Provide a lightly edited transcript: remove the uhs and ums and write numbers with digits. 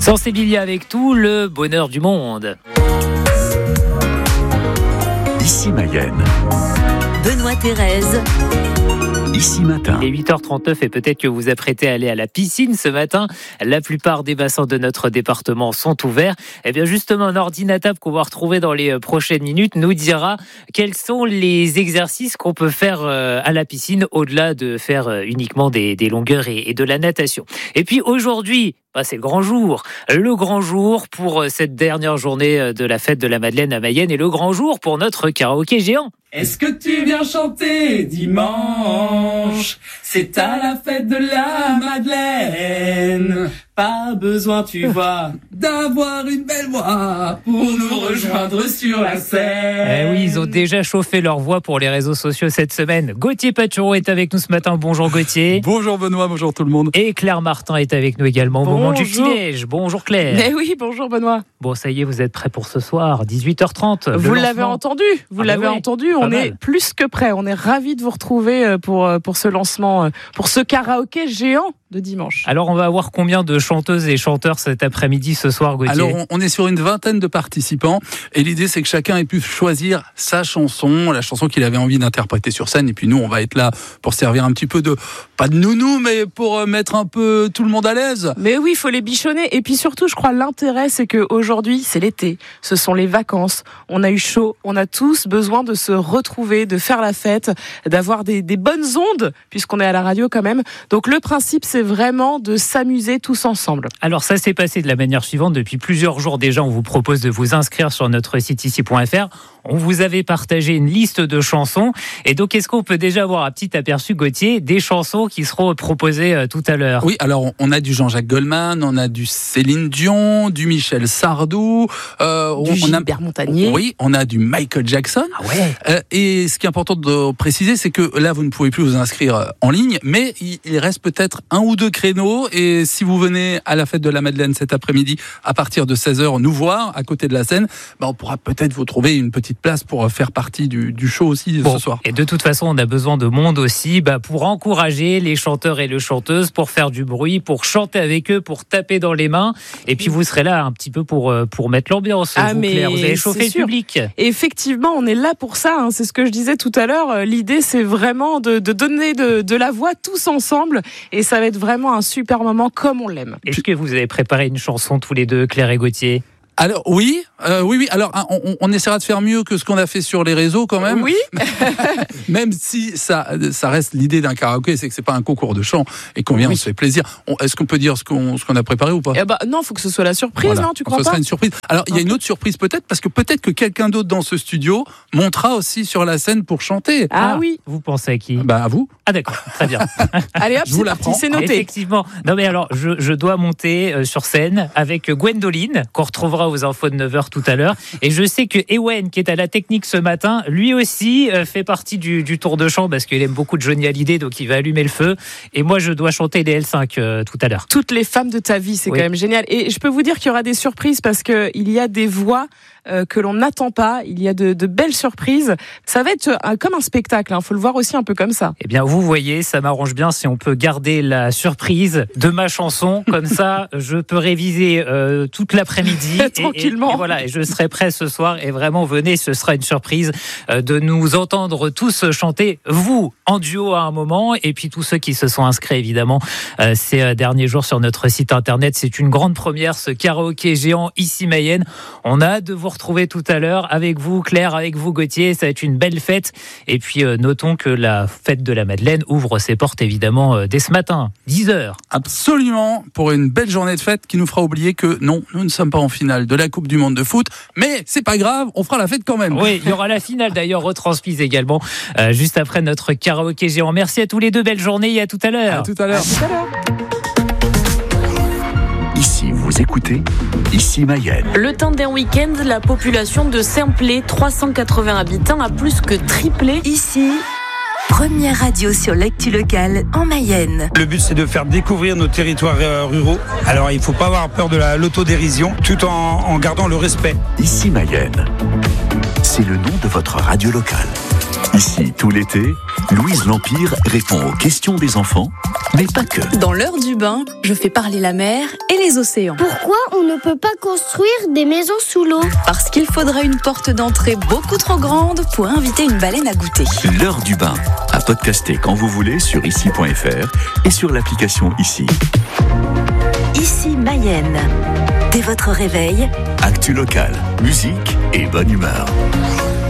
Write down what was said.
Sensibilia avec tout le bonheur du monde. Ici Mayenne. Benoît Thérèse. Ici matin. Il est 8h39 et peut-être que vous vous apprêtez à aller à la piscine ce matin. La plupart des bassins de notre département sont ouverts. Et bien justement, un ordinateur qu'on va retrouver dans les prochaines minutes nous dira quels sont les exercices qu'on peut faire à la piscine au-delà de faire uniquement des longueurs et de la natation. Et puis aujourd'hui, c'est le grand jour pour cette dernière journée de la fête de la Madeleine à Mayenne et le grand jour pour notre karaoké géant. Est-ce que tu viens chanter dimanche? C'est à la fête de la Madeleine. Pas besoin, tu vois, d'avoir une belle voix pour nous rejoindre sur la scène. Eh oui, ils ont déjà chauffé leur voix pour les réseaux sociaux cette semaine. Gauthier Patureau est avec nous ce matin. Bonjour Gauthier. Bonjour Benoît, bonjour tout le monde. Et Claire Martin est avec nous également au moment du petit-déj. Bonjour Claire. Mais oui, bonjour Benoît. Bon, ça y est, vous êtes prêts pour ce soir, 18h30. Vous l'avez entendu, entendu. On est plus que prêts. On est ravis de vous retrouver pour ce lancement, pour ce karaoké géant de dimanche. Alors, on va avoir combien de chanteuses et chanteurs cet après-midi, ce soir, Gauthier? Alors, on est sur une vingtaine de participants et l'idée, c'est que chacun ait pu choisir sa chanson, la chanson qu'il avait envie d'interpréter sur scène. Et puis nous, on va être là pour servir un petit peu pas de nounou, mais pour mettre un peu tout le monde à l'aise. Mais oui, il faut les bichonner. Et puis surtout, je crois, l'intérêt, c'est qu'aujourd'hui, c'est l'été. Ce sont les vacances. On a eu chaud. On a tous besoin de se retrouver, de faire la fête, d'avoir des bonnes ondes, puisqu'on est à la radio quand même. Donc, le principe, c'est vraiment de s'amuser tous ensemble. Alors ça s'est passé de la manière suivante. Depuis plusieurs jours déjà, on vous propose de vous inscrire sur notre site ici.fr. On vous avait partagé une liste de chansons. Et donc, est-ce qu'on peut déjà avoir un petit aperçu, Gauthier, des chansons qui seront proposées tout à l'heure? Oui, alors on a du Jean-Jacques Goldman, on a du Céline Dion, du Michel Sardou, du Gilbert Montagnier. Oui, on a du Michael Jackson. Ah ouais. Et ce qui est important de préciser, c'est que là, vous ne pouvez plus vous inscrire en ligne, mais il reste peut-être un ou deux créneaux. Et si vous venez à la fête de la Madeleine cet après-midi, à partir de 16h, nous voir à côté de la scène, on pourra peut-être vous trouver une petite place pour faire partie du show aussi ce soir. Et de toute façon, on a besoin de monde aussi pour encourager les chanteurs et les chanteuses, pour faire du bruit, pour chanter avec eux, pour taper dans les mains. Et puis vous serez là un petit peu pour mettre l'ambiance. Claire, vous allez chauffer le public. Et effectivement, on est là pour ça. C'est ce que je disais tout à l'heure. L'idée, c'est vraiment de donner de la voix tous ensemble. Et ça va être vraiment un super moment comme on l'aime. Est-ce que vous avez préparé une chanson tous les deux, Claire et Gauthier? Alors oui. Alors on essaiera de faire mieux que ce qu'on a fait sur les réseaux quand même. Oui. Même si ça reste l'idée d'un karaoké, c'est que c'est pas un concours de chant et qu'on vient, on se fait plaisir. Est-ce qu'on peut dire ce qu'on a préparé ou pas? Non, faut que ce soit la surprise, voilà. Non, tu crois pas? Ce sera une surprise. Alors il y a une autre surprise peut-être parce que quelqu'un d'autre dans ce studio montera aussi sur la scène pour chanter. Ah oui. Vous pensez à qui? À vous. Ah d'accord, très bien. Allez hop, c'est parti, c'est noté. Effectivement. Non mais alors je dois monter sur scène avec Gwendoline qu'on retrouvera aux infos de 9h tout à l'heure. Et je sais que Ewen, qui est à la technique ce matin, lui aussi fait partie du tour de chant parce qu'il aime beaucoup de Johnny Hallyday, donc il va allumer le feu. Et moi, je dois chanter les L5 tout à l'heure. Toutes les femmes de ta vie, c'est quand même génial. Et je peux vous dire qu'il y aura des surprises parce qu'il y a des voix que l'on n'attend pas. Il y a de belles surprises. Ça va être comme un spectacle. Faut le voir aussi un peu comme ça. Eh bien, vous voyez, ça m'arrange bien si on peut garder la surprise de ma chanson. Comme ça, je peux réviser toute l'après-midi. Tranquillement. Et voilà, et je serai prêt ce soir. Et vraiment, venez, ce sera une surprise de nous entendre tous chanter, vous, en duo à un moment. Et puis tous ceux qui se sont inscrits, évidemment, ces derniers jours sur notre site internet. C'est une grande première, ce karaoké géant ici Mayenne. On a hâte de vous retrouver tout à l'heure avec vous, Claire, avec vous, Gauthier. Ça va être une belle fête. Et puis, notons que la fête de la Madeleine ouvre ses portes, évidemment, dès ce matin, 10h. Absolument, pour une belle journée de fête qui nous fera oublier que non, nous ne sommes pas en finale de la Coupe du Monde de foot, mais c'est pas grave, on fera la fête quand même. Oui, il y aura la finale d'ailleurs, retransmise également, juste après notre karaoké géant. Merci à tous les deux, belle journée et à tout à l'heure. À tout à l'heure. Ici, vous écoutez Ici Mayenne. Le temps d'un week-end, la population de Saint-Plé, 380 habitants, a plus que triplé. Ici, première radio sur l'actu locale en Mayenne. Le but, c'est de faire découvrir nos territoires ruraux. Alors, il ne faut pas avoir peur de l'autodérision, tout en gardant le respect. Ici Mayenne. C'est le nom de votre radio locale. Ici, tout l'été, Louise L'Empire répond aux questions des enfants Mais pas que. Dans l'heure du bain, je fais parler la mer et les océans. Pourquoi on ne peut pas construire des maisons sous l'eau? Parce qu'il faudrait une porte d'entrée beaucoup trop grande pour inviter une baleine à goûter. L'heure du bain, à podcaster quand vous voulez sur ici.fr et sur l'application Ici. Ici Mayenne. Dès votre réveil, Actu local, musique et bonne humeur.